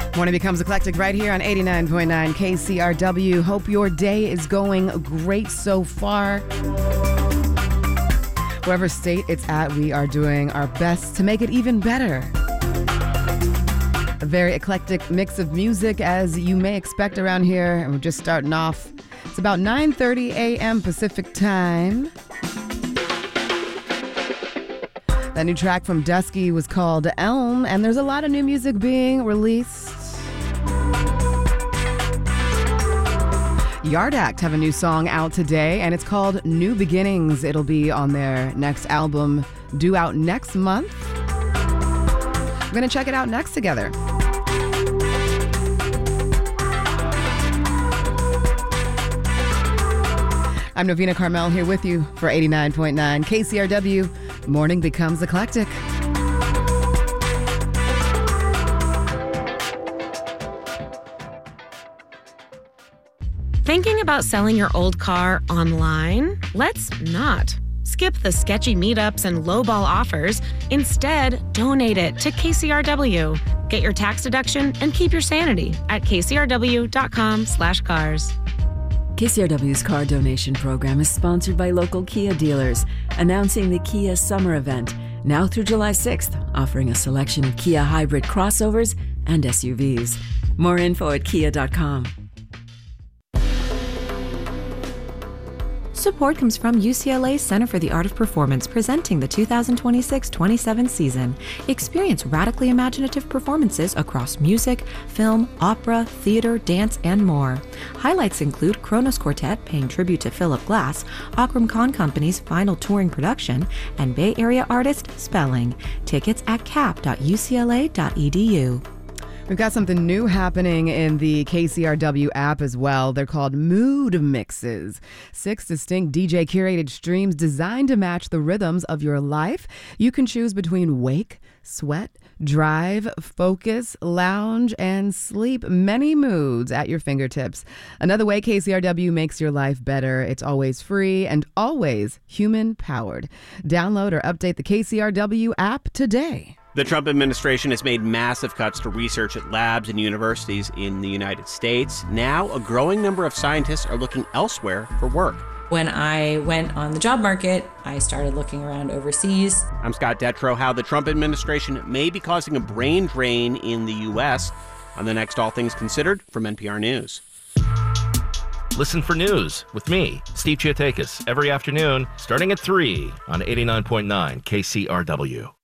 Morning Becomes Eclectic right here on 89.9 KCRW. Hope your day is going great so far. Wherever state it's at, we are doing our best to make it even better. A very eclectic mix of music, as you may expect around here. And we're just starting off. It's about 9:30 a.m. Pacific time. That new track from Dusky was called Elm, and there's a lot of new music being released. Yard Act have a new song out today, and it's called New Beginnings. It'll be on their next album, due out next month. We're going to check it out next together. I'm Novena Carmel here with you for 89.9 KCRW. Morning Becomes Eclectic. Thinking about selling your old car online? Let's not. Skip the sketchy meetups and lowball offers. Instead, donate it to KCRW. Get your tax deduction and keep your sanity at kcrw.com/cars. KCRW's car donation program is sponsored by local Kia dealers, announcing the Kia Summer Event, now through July 6th, offering a selection of Kia hybrid crossovers and SUVs. More info at kia.com. Support comes from UCLA's Center for the Art of Performance, presenting the 2026-27 season. Experience radically imaginative performances across music, film, opera, theater, dance, and more. Highlights include Kronos Quartet paying tribute to Philip Glass, Akram Khan Company's final touring production, and Bay Area artist Spelling. Tickets at cap.ucla.edu. We've got something new happening in the KCRW app as well. They're called Mood Mixes. 6 distinct DJ-curated streams designed to match the rhythms of your life. You can choose between wake, sweat, drive, focus, lounge, and sleep. Many moods at your fingertips. Another way KCRW makes your life better. It's always free and always human-powered. Download or update the KCRW app today. The Trump administration has made massive cuts to research at labs and universities in the United States. Now, a growing number of scientists are looking elsewhere for work. When I went on the job market, I started looking around overseas. I'm Scott Detrow. How the Trump administration may be causing a brain drain in the U.S. on the next All Things Considered from NPR News. Listen for news with me, Steve Chiotakis, every afternoon starting at 3 on 89.9 KCRW.